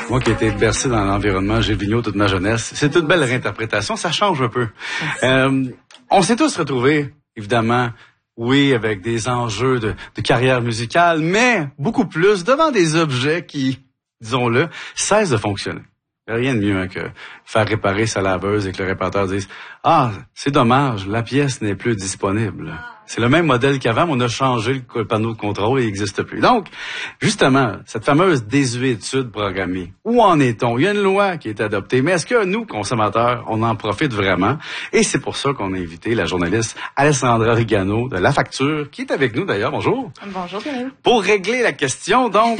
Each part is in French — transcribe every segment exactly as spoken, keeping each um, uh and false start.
Moi qui ai été bercé dans l'environnement Gilles Vigneault toute ma jeunesse, c'est une belle réinterprétation, ça change un peu. Euh, on s'est tous retrouvés, évidemment, oui, avec des enjeux de, de carrière musicale, mais beaucoup plus devant des objets qui, disons-le, cessent de fonctionner. Il n'y a rien de mieux hein, que faire réparer sa laveuse et que le réparateur dise « Ah, c'est dommage, la pièce n'est plus disponible. » C'est le même modèle qu'avant, mais on a changé le panneau de contrôle et il n'existe plus. Donc, justement, cette fameuse désuétude programmée, où en est-on? Il y a une loi qui est adoptée, mais est-ce que nous, consommateurs, on en profite vraiment? Et c'est pour ça qu'on a invité la journaliste Alessandra Rigano de La Facture, qui est avec nous d'ailleurs. Bonjour. Bonjour, Pierre. Pour régler la question, donc...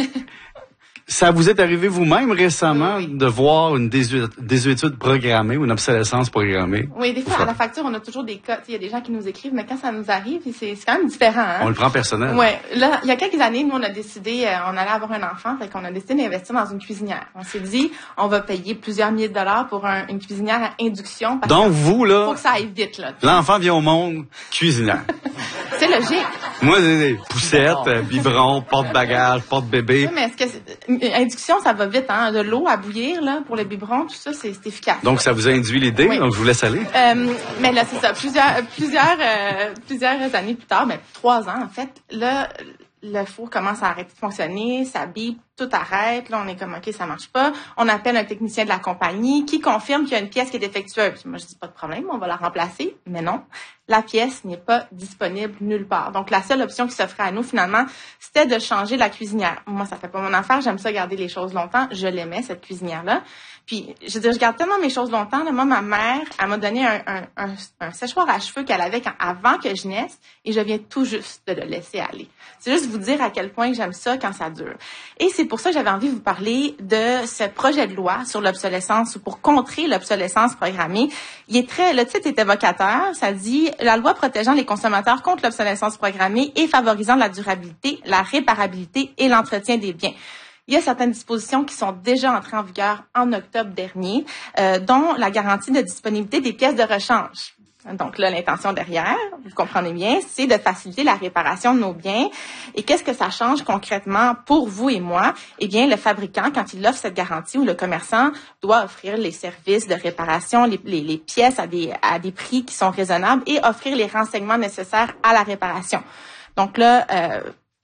Ça vous est arrivé vous-même récemment oui, oui. de voir une désu- désuétude programmée ou une obsolescence programmée? Oui, des fois, à La Facture, on a toujours des cas. Il y a des gens qui nous écrivent, mais quand ça nous arrive, c'est, c'est quand même différent. Hein? On le prend personnel. Oui. Là, il y a quelques années, nous, on a décidé, euh, on allait avoir un enfant, fait qu'on a décidé d'investir dans une cuisinière. On s'est dit, on va payer plusieurs milliers de dollars pour un, une cuisinière à induction. Parce Donc, vous, là... faut que ça aille vite, là. L'enfant vient au monde, cuisinière. C'est logique. Moi, c'est des poussettes, biberons, porte-bagages, porte-bébé. Oui, mais est-ce que induction, ça va vite, hein? De l'eau à bouillir, là, pour le biberon, tout ça, c'est, c'est efficace. Donc, ça vous a induit l'idée, oui. Donc je vous laisse aller. Euh, mais là, c'est ça. Plusieurs, plusieurs, euh, plusieurs années plus tard, ben, trois ans, en fait, là, le four commence à arrêter de fonctionner, ça bip, tout arrête. Là, on est comme, OK, ça marche pas. On appelle un technicien de la compagnie qui confirme qu'il y a une pièce qui est défectueuse. Moi, je dis, pas de problème, on va la remplacer. Mais non, la pièce n'est pas disponible nulle part. Donc, la seule option qui s'offrait à nous, finalement, c'était de changer la cuisinière. Moi, ça fait pas mon affaire. J'aime ça garder les choses longtemps. Je l'aimais, cette cuisinière-là. Puis, je veux dire, je garde tellement mes choses longtemps. Là, moi, ma mère, elle m'a donné un, un, un, un séchoir à cheveux qu'elle avait quand, avant que je naisse et je viens tout juste de le laisser aller. C'est juste vous dire à quel point j'aime ça quand ça dure. Et c'est pour ça que j'avais envie de vous parler de ce projet de loi sur l'obsolescence ou pour contrer l'obsolescence programmée. Il est très, le titre est évocateur. Ça dit la loi protégeant les consommateurs contre l'obsolescence programmée et favorisant la durabilité, la réparabilité et l'entretien des biens. Il y a certaines dispositions qui sont déjà entrées en vigueur en octobre dernier, euh, dont la garantie de disponibilité des pièces de rechange. Donc là, l'intention derrière, vous comprenez bien, c'est de faciliter la réparation de nos biens. Et qu'est-ce que ça change concrètement pour vous et moi? Eh bien, le fabricant, quand il offre cette garantie, ou le commerçant doit offrir les services de réparation, les, les, les pièces à des, à des prix qui sont raisonnables et offrir les renseignements nécessaires à la réparation. Donc là, euh,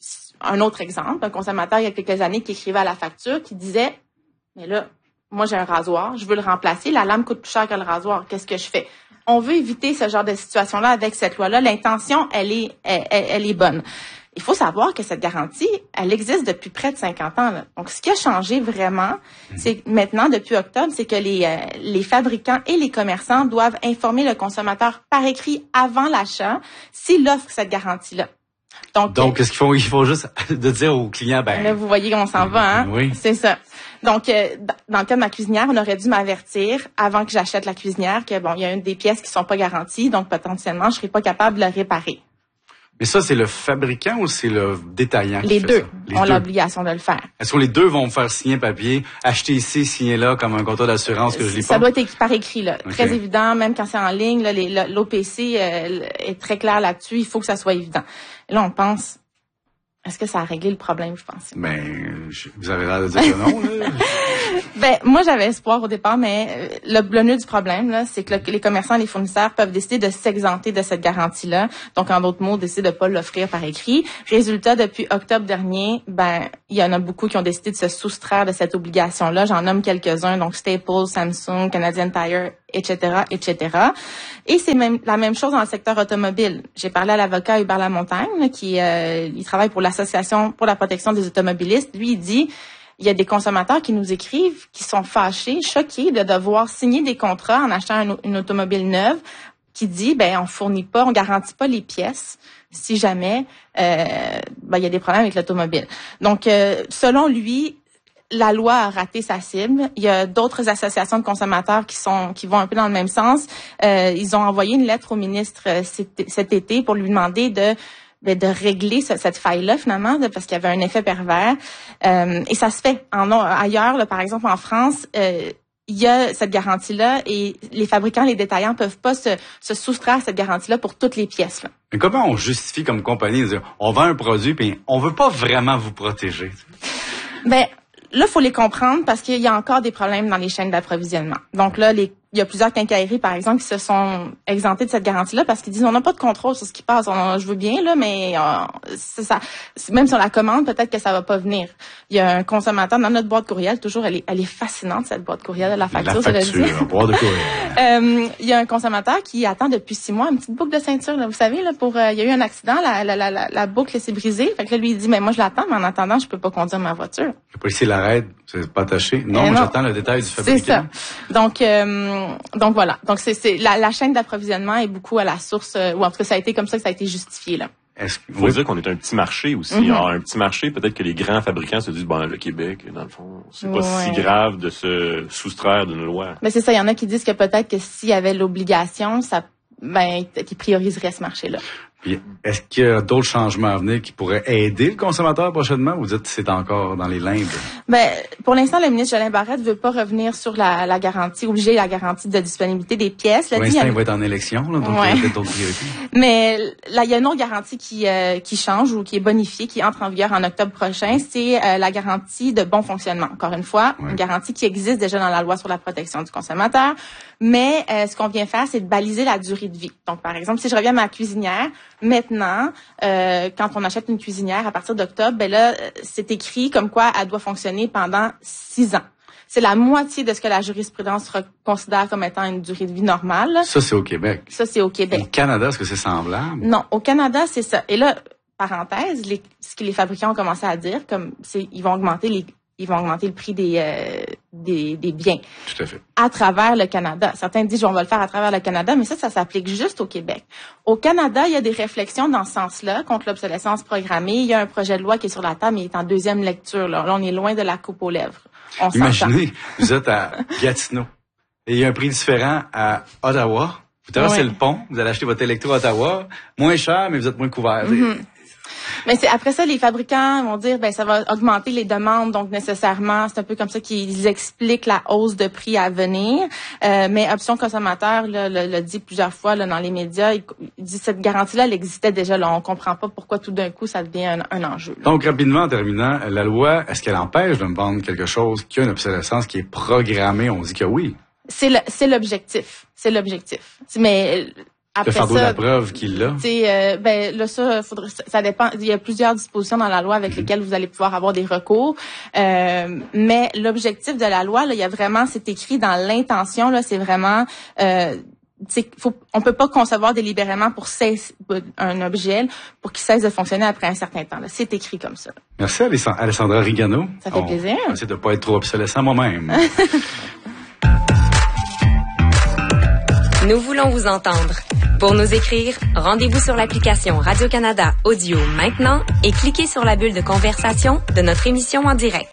un autre exemple, un consommateur il y a quelques années qui écrivait à La Facture, qui disait, mais là, moi j'ai un rasoir, je veux le remplacer, la lame coûte plus cher que le rasoir, qu'est-ce que je fais? On veut éviter ce genre de situation-là avec cette loi-là. L'intention, elle est, elle, elle est bonne. Il faut savoir que cette garantie, elle existe depuis près de cinquante ans. Là. Donc, ce qui a changé vraiment, c'est maintenant, depuis octobre, c'est que les, euh, les fabricants et les commerçants doivent informer le consommateur par écrit avant l'achat s'il offre cette garantie-là. Donc, Donc qu'est-ce qu'il faut? Il faut juste de dire au client, ben... Là, vous voyez qu'on s'en va, hein? Oui. C'est ça. Donc, euh, dans le cas de ma cuisinière, on aurait dû m'avertir avant que j'achète la cuisinière que, bon, il y a une des pièces qui sont pas garanties, donc potentiellement, je serais pas capable de la réparer. Mais ça, c'est le fabricant ou c'est le détaillant? Les qui deux fait ça? Les ont deux. L'obligation de le faire. Est-ce que les deux vont me faire signer un papier, acheter ici, signer là, comme un contrat d'assurance que je lis pas? Ça doit être par écrit, là. Okay. Très évident, même quand c'est en ligne, là, les, l'O P C euh, est très clair là-dessus, il faut que ça soit évident. Et là, on pense... Est-ce que ça a réglé le problème, je pense? Ben, je, vous avez l'air de dire que non, là. Ben, moi, j'avais espoir au départ, mais le, le nœud du problème, là, c'est que le, les commerçants et les fournisseurs peuvent décider de s'exenter de cette garantie-là. Donc, en d'autres mots, décider de pas l'offrir par écrit. Résultat, depuis octobre dernier, ben, il y en a beaucoup qui ont décidé de se soustraire de cette obligation-là. J'en nomme quelques-uns, donc Staples, Samsung, Canadian Tire, et cetera, et cetera. Et c'est même la même chose dans le secteur automobile. J'ai parlé à l'avocat Hubert Lamontagne, là, qui euh, il travaille pour l'Association pour la protection des automobilistes. Lui, il dit, il y a des consommateurs qui nous écrivent, qui sont fâchés, choqués de devoir signer des contrats en achetant un, une automobile neuve, qui dit, ben, on fournit pas, on garantit pas les pièces si jamais euh, ben, il y a des problèmes avec l'automobile. Donc, euh, selon lui, la loi a raté sa cible. Il y a d'autres associations de consommateurs qui sont qui vont un peu dans le même sens. Euh, ils ont envoyé une lettre au ministre euh, cet, cet été pour lui demander de de, de régler ce, cette faille-là finalement, de, parce qu'il y avait un effet pervers. Euh, et ça se fait en ailleurs, là, par exemple en France. Euh, il y a cette garantie-là et les fabricants, les détaillants peuvent pas se, se soustraire à cette garantie-là pour toutes les pièces. Là. Mais comment on justifie comme compagnie de dire on vend un produit puis on veut pas vraiment vous protéger? Ben là, faut les comprendre parce qu'il y a encore des problèmes dans les chaînes d'approvisionnement. Donc là, les il y a plusieurs quincailleries, par exemple, qui se sont exemptées de cette garantie-là parce qu'ils disent on n'a pas de contrôle sur ce qui passe. On, je veux bien, là, mais euh, c'est ça, même sur la commande, peut-être que ça va pas venir. Il y a un consommateur dans notre boîte courriel, toujours, elle est, elle est fascinante, cette boîte courriel de la facture. La facture, la boîte de courriel. euh, il y a un consommateur qui attend depuis six mois une petite boucle de ceinture, là, vous savez, là, pour, euh, il y a eu un accident, la, la, la, la, la boucle s'est brisée. Fait que là, lui, il dit, mais moi, je l'attends, mais en attendant, je peux pas conduire ma voiture. Le policier l'arrête, c'est pas attaché. Non, euh, moi, non. j'attends le détail du fabricant. C'est ça. Donc, euh, donc voilà. Donc, c'est, c'est la, la chaîne d'approvisionnement est beaucoup à la source, euh, ou en tout cas, ça a été comme ça que ça a été justifié, là. Est-ce qu'il faut oui. dire qu'on est un petit marché aussi. Mm-hmm. Alors, un petit marché, peut-être que les grands fabricants se disent, bon, le Québec, dans le fond, c'est pas ouais. si grave de se soustraire d'une loi. Mais c'est ça, il y en a qui disent que peut-être que s'il y avait l'obligation, ça, ben, qu'ils prioriseraient ce marché-là. Puis, est-ce qu'il y a d'autres changements à venir qui pourraient aider le consommateur prochainement ou vous dites que c'est encore dans les limbes? Ben, pour l'instant, le ministre Jolin Barrette veut pas revenir sur la, la garantie, obliger la garantie de disponibilité des pièces. Pour l'instant, il va être en élection, là, donc ouais. il y a peut-être d'autres priorités. Mais là, il y a une autre garantie qui, euh, qui change ou qui est bonifiée, qui entre en vigueur en octobre prochain. C'est euh, la garantie de bon fonctionnement. Encore une fois, ouais. une garantie qui existe déjà dans la loi sur la protection du consommateur. Mais euh, ce qu'on vient faire, c'est de baliser la durée de vie. Donc, par exemple, si je reviens à ma cuisinière, maintenant, euh, quand on achète une cuisinière à partir d'octobre, ben là, c'est écrit comme quoi elle doit fonctionner pendant six ans. C'est la moitié de ce que la jurisprudence considère comme étant une durée de vie normale. Ça, c'est au Québec. Ça, c'est au Québec. Au Canada, est-ce que c'est semblable? Non, au Canada, c'est ça. Et là, parenthèse, les, ce que les fabricants ont commencé à dire, comme c'est, ils vont augmenter les ils vont augmenter le prix des, euh, des, des biens. Tout à fait. À travers le Canada. Certains disent, on va le faire à travers le Canada, mais ça, ça s'applique juste au Québec. Au Canada, il y a des réflexions dans ce sens-là contre l'obsolescence programmée. Il y a un projet de loi qui est sur la table, mais il est en deuxième lecture. Là, là on est loin de la coupe aux lèvres. On Imaginez, s'entend. Vous êtes à Gatineau et il y a un prix différent à Ottawa. Vous traversez ouais. le pont, vous allez acheter votre électro à Ottawa, moins cher, mais vous êtes moins couvert. Mm-hmm. Mais c'est après ça, les fabricants vont dire, ben ça va augmenter les demandes, donc nécessairement, c'est un peu comme ça qu'ils expliquent la hausse de prix à venir. Euh, mais Option Consommateur là, le, le dit plusieurs fois là, dans les médias, il, il dit cette garantie-là, elle existait déjà. Là, on comprend pas pourquoi tout d'un coup ça devient un, un enjeu. Là. Donc rapidement, en terminant, la loi, est-ce qu'elle empêche de me vendre quelque chose qui a une obsolescence qui est programmée? On dit que oui. C'est le, c'est l'objectif, c'est l'objectif. Mais après le fardeau ça, de la preuve qu'il l'a. Euh, ben là ça, faudrait, ça dépend. Il y a plusieurs dispositions dans la loi avec mm-hmm. lesquelles vous allez pouvoir avoir des recours. Euh, mais l'objectif de la loi, là, il y a vraiment, c'est écrit dans l'intention. Là, c'est vraiment, euh, faut, on peut pas concevoir délibérément pour cesse un objet pour qu'il cesse de fonctionner après un certain temps. Là. C'est écrit comme ça. Merci Alessandra Rigano. Ça fait on, plaisir. On essaie de pas être trop obsolescent moi-même. Nous voulons vous entendre. Pour nous écrire, rendez-vous sur l'application Radio-Canada Audio maintenant et cliquez sur la bulle de conversation de notre émission en direct.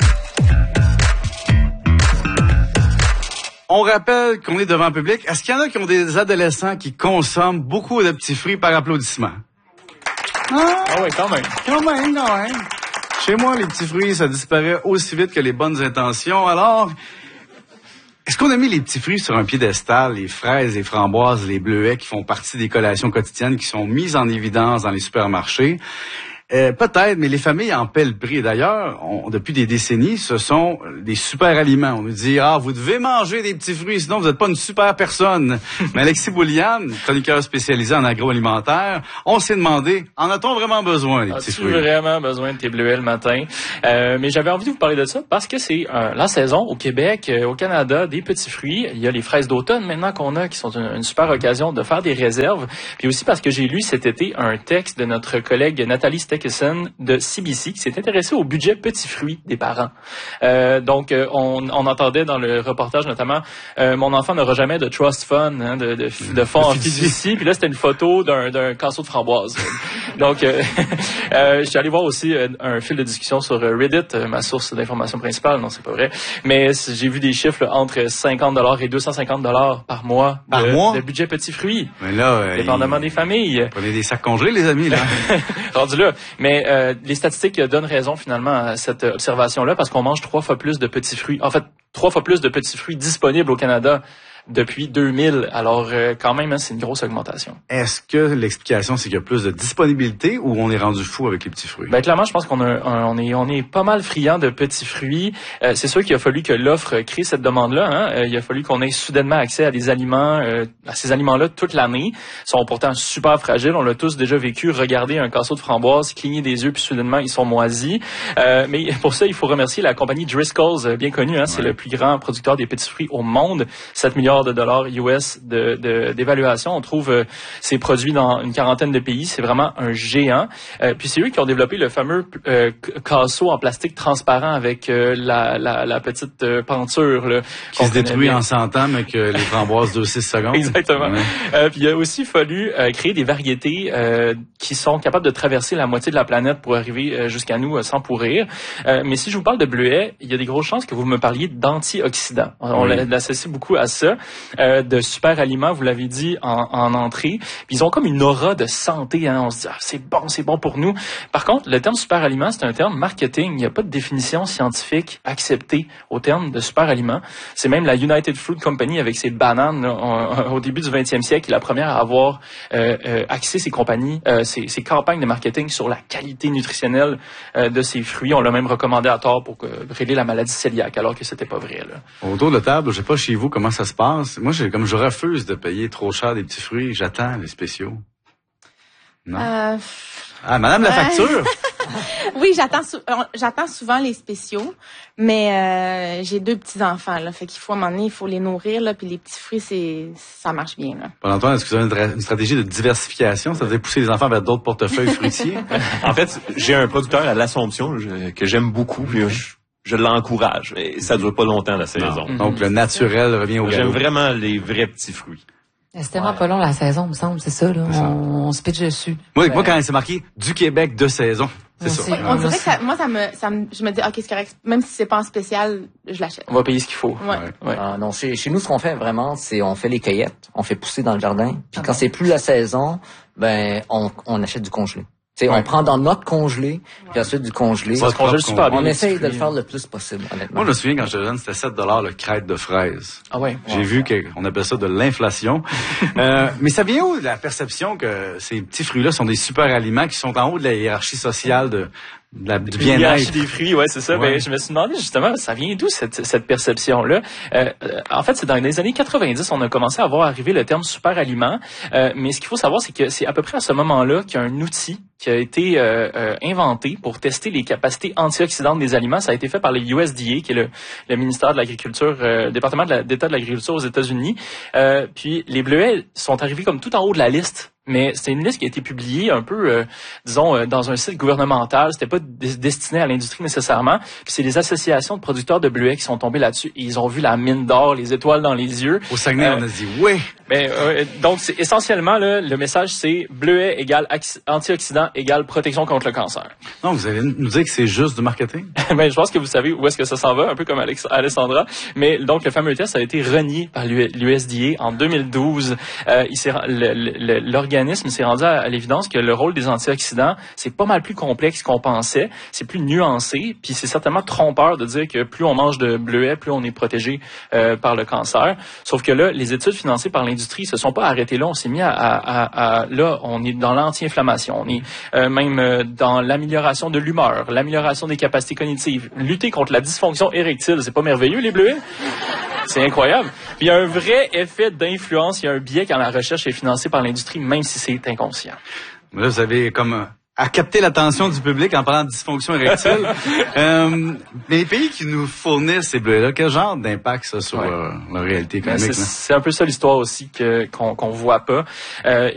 On rappelle qu'on est devant le public. Est-ce qu'il y en a qui ont des adolescents qui consomment beaucoup de petits fruits par applaudissement? Ah, ah oui, quand même. Quand même, quand même. Chez moi, les petits fruits, ça disparaît aussi vite que les bonnes intentions. Alors, est-ce qu'on a mis les petits fruits sur un piédestal, les fraises, les framboises, les bleuets qui font partie des collations quotidiennes qui sont mises en évidence dans les supermarchés? Euh, peut-être, mais les familles en paient le prix. D'ailleurs, on, depuis des décennies, ce sont des super aliments. On nous dit, ah, vous devez manger des petits fruits, sinon vous n'êtes pas une super personne. Mais Alexis Boulian, chroniqueur spécialisé en agroalimentaire, on s'est demandé, en a-t-on vraiment besoin des petits fruits? As-tu vraiment besoin de tes bleuets le matin? Euh, mais j'avais envie de vous parler de ça parce que c'est euh, la saison au Québec, euh, au Canada, des petits fruits. Il y a les fraises d'automne maintenant qu'on a, qui sont une, une super occasion de faire des réserves. Puis aussi parce que j'ai lu cet été un texte de notre collègue Nathalie Steckesson de C B C qui s'est intéressée au budget petits fruits des parents. Euh, donc, euh, on, on entendait dans le reportage notamment euh, mon enfant n'aura jamais de trust fund, hein, de, de, de fonds en fiducie. Puis là, c'était une photo d'un, d'un casseau de framboise. Donc, euh, euh, je suis allé voir aussi euh, un fil de discussion sur Reddit, euh, ma source d'information principale. Non, c'est pas vrai. Mais j'ai vu des chiffres là, entre cinquante dollars et deux cent cinquante dollars par mois par de, mois? de budget petits fruits. Mais là, euh, dépendamment il... des familles. Prenez des sacs congelés, les amis, là. Rendu là. Mais euh, les statistiques donnent raison finalement à cette observation-là parce qu'on mange trois fois plus de petits fruits. En fait, trois fois plus de petits fruits disponibles au Canada depuis deux mille. Alors, euh, quand même, hein, c'est une grosse augmentation. Est-ce que l'explication, c'est qu'il y a plus de disponibilité ou on est rendu fou avec les petits fruits? Ben, clairement, je pense qu'on a, on est, on est pas mal friand de petits fruits. Euh, c'est sûr qu'il a fallu que l'offre crée cette demande-là. Hein. Euh, il a fallu qu'on ait soudainement accès à des aliments, euh, à ces aliments-là toute l'année. Ils sont pourtant super fragiles. On l'a tous déjà vécu. Regarder un casseau de framboises, cligner des yeux, puis soudainement, ils sont moisis. Euh, mais pour ça, il faut remercier la compagnie Driscoll's, bien connue. Hein. Ouais. C'est le plus grand producteur des petits fruits au monde. sept milliards de dollars U S de, de, d'évaluation. On trouve euh, ces produits dans une quarantaine de pays. C'est vraiment un géant. Euh, puis c'est eux qui ont développé le fameux euh, casseau en plastique transparent avec euh, la, la, la petite euh, penture. Là, qui se détruit en cent ans, mais que les framboises durent six secondes. Exactement. Ouais. Euh, puis il a aussi fallu euh, créer des variétés euh, qui sont capables de traverser la moitié de la planète pour arriver euh, jusqu'à nous euh, sans pourrir. Euh, mais si je vous parle de bleuets, il y a des grosses chances que vous me parliez d'antioxydants. On oui. l'associe beaucoup à ça, euh, de super aliments, vous l'avez dit en, en entrée. Puis ils ont comme une aura de santé. Hein. On se dit, ah, c'est bon, c'est bon pour nous. Par contre, le terme super aliment, c'est un terme marketing. Il n'y a pas de définition scientifique acceptée au terme de super aliment. C'est même la United Fruit Company avec ses bananes là, on, au début du vingtième siècle, la première à avoir euh, euh, axé ses compagnies, euh, ses, ses campagnes de marketing sur la qualité nutritionnelle euh, de ses fruits. On l'a même recommandé à tort pour euh, régler la maladie cœliaque, alors que c'était pas vrai. Là. Autour de la table, je sais pas chez vous comment ça se passe. Moi, j'ai, comme je refuse de payer trop cher des petits fruits, j'attends les spéciaux. Non. Euh... Ah, madame la facture. Oui, j'attends sou- j'attends souvent les spéciaux, mais euh, j'ai deux petits enfants là, fait qu'il faut à un moment donné, il faut les nourrir là, puis les petits fruits c'est ça marche bien là. Pendant toi, est-ce que vous avez une, une stratégie de diversification, ça veut pousser les enfants vers d'autres portefeuilles fruitiers? En fait, j'ai un producteur à l'Assomption je, que j'aime beaucoup, puis je, je l'encourage, mais ça dure pas longtemps la saison. Non. Donc le naturel revient au galop. J'aime vraiment les vrais petits fruits. C'est tellement ouais. pas long la saison, me semble, c'est ça, là. On, on se pitche dessus. Moi, ouais. moi, quand c'est marqué du Québec de saison, c'est ça. Ouais, on dirait que ça, moi, ça me, ça me, je me dis, ok, c'est correct. Même si c'est pas en spécial, je l'achète. On va payer ce qu'il faut. Ouais. ouais. ouais. Ah, non, chez, chez nous, ce qu'on fait vraiment, c'est on fait les cueillettes, on fait pousser dans le jardin. Puis okay. quand c'est plus la saison, ben, on, on achète du congelé. T'sais, ouais. On prend dans notre congelé, puis ensuite du congelé. Ça se congèle super bien. On essaye de le faire le plus possible, honnêtement. Moi, je me souviens, quand j'étais jeune, c'était sept dollars le crête de fraises. Ah ouais. J'ai ouais. vu qu'on appelle ça de l'inflation. euh, mais ça vient où, la perception que ces petits fruits-là sont des super aliments qui sont en haut de la hiérarchie sociale de, de la, du bien-être? Des fruits, ouais, c'est ça. Ouais. Ben, je me suis demandé, justement, ça vient d'où, cette, cette perception-là? Euh, en fait, c'est dans les années quatre-vingt-dix, on a commencé à voir arriver le terme super aliment. Euh, mais ce qu'il faut savoir, c'est que c'est à peu près à ce moment-là qu'il y a un outil qui a été euh, euh, inventé pour tester les capacités antioxydantes des aliments. Ça a été fait par le U S D A, qui est le, le ministère de l'Agriculture, euh, département de la, d'État de l'Agriculture aux États-Unis. Euh, puis les bleuets sont arrivés comme tout en haut de la liste. Mais c'était une liste qui a été publiée un peu, euh, disons, euh, dans un site gouvernemental. C'était pas d- destiné à l'industrie nécessairement. Puis c'est les associations de producteurs de bleuets qui sont tombés là-dessus. Et ils ont vu la mine d'or, les étoiles dans les yeux. Au Saguenay, euh, on a dit oui. Ben, euh, donc, c'est essentiellement, là, le message, c'est bleuet égale axi- antioxydant égale protection contre le cancer. Non, vous allez nous dire que c'est juste du marketing? Ben, je pense que vous savez où est-ce que ça s'en va, un peu comme Alex- Alessandra. Mais donc, le fameux test a été renié par l'U S D A en deux mille douze. Euh, il s'est, le, le, l'organisme s'est rendu à, à l'évidence que le rôle des antioxydants, c'est pas mal plus complexe qu'on pensait. C'est plus nuancé. Puis c'est certainement trompeur de dire que plus on mange de bleuets, plus on est protégé euh, par le cancer. Sauf que là, les études financées par l'industrie se sont pas arrêtées là. On s'est mis à, à, à, à là, on est dans l'anti-inflammation. On est euh, même euh, dans l'amélioration de l'humeur, l'amélioration des capacités cognitives, lutter contre la dysfonction érectile. C'est pas merveilleux, les bleuets? C'est incroyable. Puis il y a un vrai effet d'influence, il y a un biais quand la recherche est financée par l'industrie, même si c'est inconscient. Là, vous avez comme à capter l'attention du public en parlant de dysfonction érectile. euh, mais les pays qui nous fournissent ces bleuets-là, quel genre d'impact ça sur ouais. euh, la réalité économique? C'est, c'est un peu ça l'histoire aussi que qu'on, qu'on voit pas. Euh,